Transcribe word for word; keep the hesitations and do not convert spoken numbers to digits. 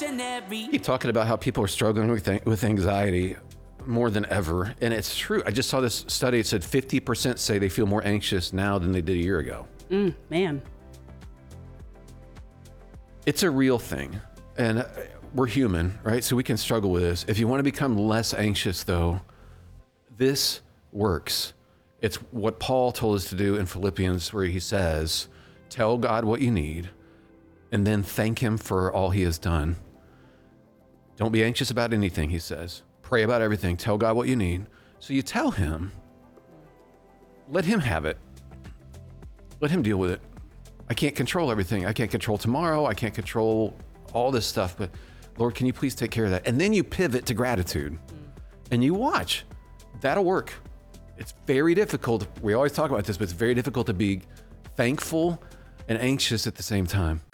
revolutionary. Keep talking about how people are struggling with with anxiety more than ever, and it's true. I just saw this study. It said fifty percent say they feel more anxious now than they did a year ago. Mm, man. It's a real thing, and we're human, right? So we can struggle with this. If you want to become less anxious, though, this works. It's what Paul told us to do in Philippians, where he says, tell God what you need, and then thank him for all he has done. Don't be anxious about anything, he says. Pray about everything. Tell God what you need. So you tell him. Let him have it. Let him deal with it. I can't control everything. I can't control tomorrow. I can't control all this stuff, but Lord, can you please take care of that? And then you pivot to gratitude, and you watch. That'll work. It's very difficult. We always talk about this, but it's very difficult to be thankful and anxious at the same time.